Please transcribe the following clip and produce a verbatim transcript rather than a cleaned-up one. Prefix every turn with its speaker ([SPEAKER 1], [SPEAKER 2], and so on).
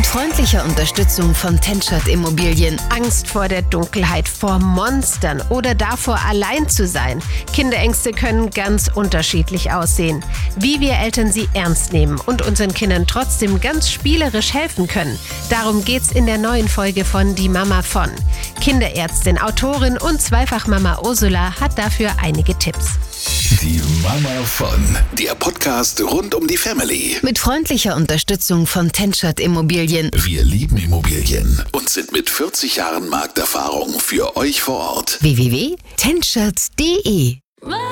[SPEAKER 1] freundlicher Unterstützung von Tenschert Immobilien.
[SPEAKER 2] Angst vor der Dunkelheit, vor Monstern oder davor, allein zu sein. Kinderängste können ganz unterschiedlich aussehen. Wie wir Eltern sie ernst nehmen und unseren Kindern trotzdem ganz spielerisch helfen können. Darum geht's in der neuen Folge von Die Mama von. Kinderärztin, Autorin und Zweifachmama Ursula hat dafür einige Tipps.
[SPEAKER 3] Die Mama von, der Podcast rund um die Family.
[SPEAKER 1] Mit freundlicher Unterstützung von Tenschert Immobilien.
[SPEAKER 3] Wir lieben Immobilien und sind mit vierzig Jahren Markterfahrung für euch vor Ort.
[SPEAKER 1] w w w punkt tenschert punkt d e